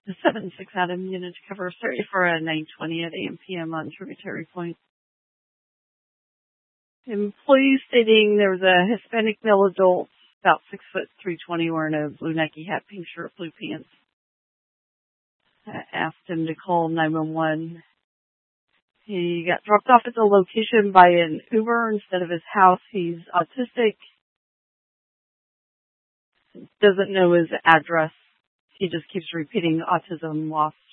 The 7-6 Adam unit to cover, sorry for a 9:20 at AM PM on Tributary Point. Employees stating there was a Hispanic male adult, about 6', 320, wearing a blue Nike hat, pink shirt, blue pants. Asked him to call 911. He got dropped off at the location by an Uber instead of his house. He's autistic. Doesn't know his address. He just keeps repeating autism, lost